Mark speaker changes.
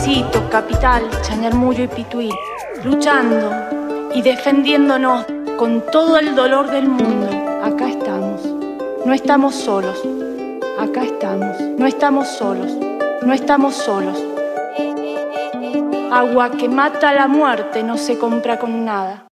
Speaker 1: Cito, Capital, Chañarmullo y Pituí, luchando y defendiéndonos con todo el dolor del mundo. Acá estamos, no estamos solos. Acá estamos, no estamos solos, no estamos solos. Agua que mata la muerte no se compra con nada.